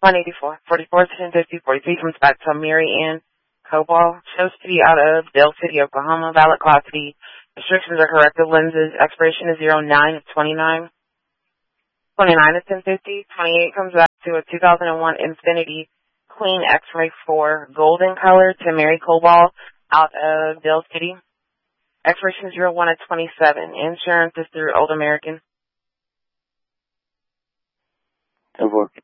184, 44, 1050, 43 comes back to Mary Ann Cobal. Shows to be out of Dale City, Oklahoma. Valid Class D. Restrictions are corrective lenses. Expiration is 09 of 29. 29 of 1050. 28 comes back to a 2001 Infinity Queen X-Ray 4 golden color to Mary Cobal out of Dale City. Expiration is 01 of 27. Insurance is through Old American. 10-4.